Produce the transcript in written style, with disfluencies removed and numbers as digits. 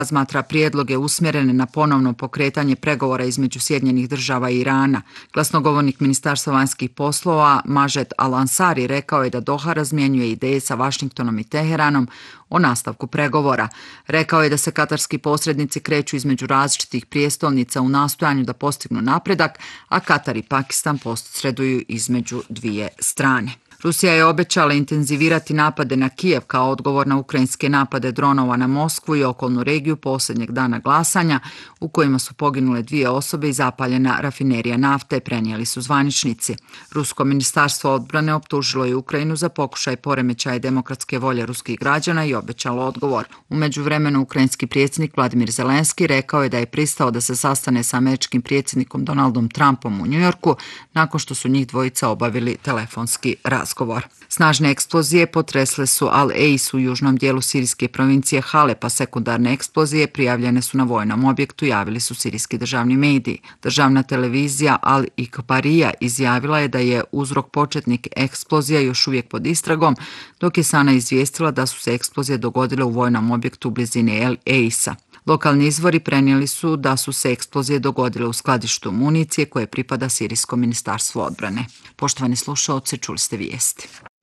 razmatra prijedloge usmjerene na ponovno pokretanje pregovora između Sjedinjenih Država i Irana. Glasnogovornik Ministarstva vanjskih poslova Majed Al-Ansari rekao je da Doha razmjenjuje ideje sa Vašingtonom i Teheranom o nastavku pregovora. Rekao je da se katarski posrednici kreću između različitih prijestolnica u nastojanju da postignu napredak, a Katar i Pakistan posreduju između dvije strane. Rusija je obećala intenzivirati napade na Kijev kao odgovor na ukrajinske napade dronova na Moskvu i okolnu regiju posljednjeg dana glasanja, u kojima su poginule 2 osobe i zapaljena rafinerija nafte, prenijeli su zvaničnici. Rusko ministarstvo odbrane optužilo je Ukrajinu za pokušaj poremećaja demokratske volje ruskih građana i obećalo odgovor. U međuvremenu ukrajinski predsjednik Vladimir Zelenski rekao je da je pristao da se sastane sa američkim predsjednikom Donaldom Trumpom u Njujorku nakon što su njih dvojica obavili telefonski razgovor. Snažne eksplozije potresle su Al-Eis u južnom dijelu sirijske provincije Halep, a sekundarne eksplozije prijavljene su na vojnom objektu, javili su sirijski državni mediji. Državna televizija Al-Ikbarija izjavila je da je uzrok početnik eksplozija još uvijek pod istragom, dok je Sana izvijestila da su se eksplozije dogodile u vojnom objektu u blizini Al-Eisa. Lokalni izvori prenijeli su da su se eksplozije dogodile u skladištu municije koje pripada Sirijskom ministarstvu odbrane. Poštovani slušaoci, čuli ste vijesti.